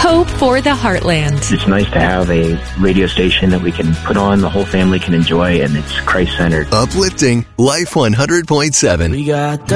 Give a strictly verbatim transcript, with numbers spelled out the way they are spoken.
Hope for the Heartland. It's nice to have a radio station that we can put on, the whole family can enjoy, and it's Christ-centered. Uplifting Life one hundred point seven. We got